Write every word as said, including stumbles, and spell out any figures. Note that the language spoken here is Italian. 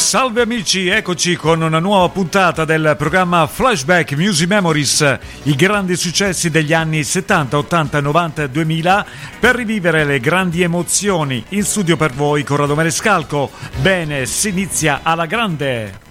salve amici, eccoci con una nuova puntata del programma Flashback Music Memories, i grandi successi degli anni settanta, ottanta, novanta e duemila, per rivivere le grandi emozioni. In studio per voi Corrado Marescalco. Bene, si inizia alla grande!